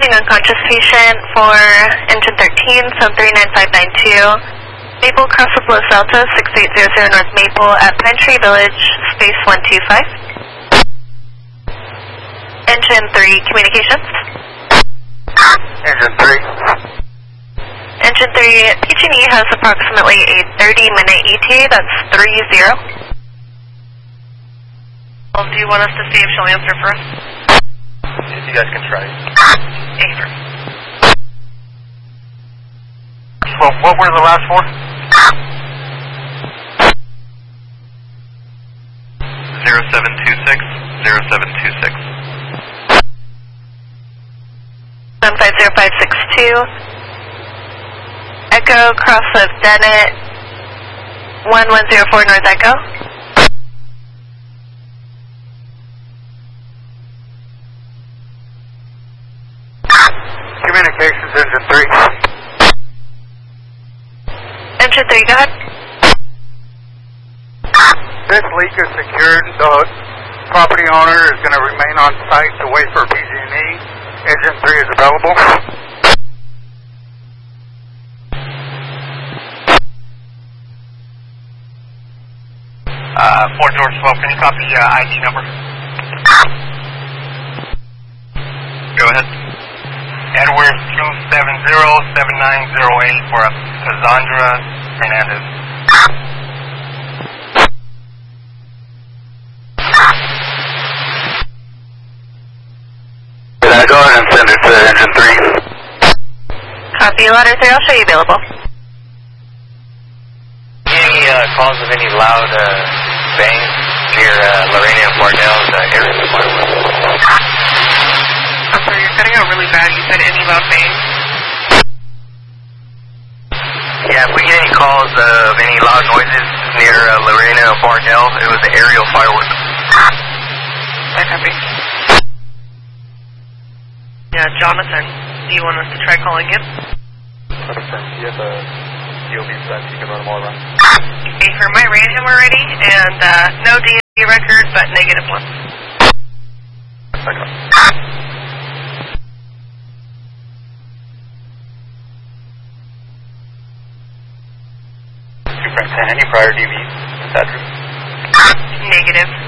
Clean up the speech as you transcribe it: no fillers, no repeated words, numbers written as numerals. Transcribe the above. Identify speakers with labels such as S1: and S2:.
S1: Imaging unconscious patient for engine 13, sub 39592. Maple Cross of Los Altos, 6800 North Maple at Pine Tree Village, space 125. Engine 3, communications.
S2: Engine 3.
S1: Engine 3, PG&E has approximately a 30-minute ETA, that's 30. Well, do you want us to see if she'll answer for us?
S2: If you guys can try.
S1: Answer.
S2: Well, what were the last four? 0726, 0726.
S1: 150562. Echo, cross of Dennett, 1104 North Echo.
S2: Communications, engine 3.
S1: Engine 3, go ahead.
S2: This leak is secured. The property owner is going to remain on site to wait for PG&E. Engine 3 is available. Fort George 12, can you copy ID number? Go ahead. Edward 270-7908 for Cassandra Hernandez. Did I go ahead and send it to engine 3?
S1: Copy, ladder 3, I'll show you available.
S2: Any calls of any loud bangs near Lorena and Parnell's area?
S1: I'm sorry, you're cutting out really bad. You said any loud bangs?
S2: Yeah, if we get any calls of any loud noises near Lorena and Parnell, it was an aerial firework.
S1: I copy. Yeah, Jonathan, do you want us to try calling him?
S2: Confirm. Do you have a DOB set? You can run them all around.
S1: Affirm, I ran him already, and no DNC record, but -1.
S2: Second. Any prior DVs? Is that true?
S1: Negative.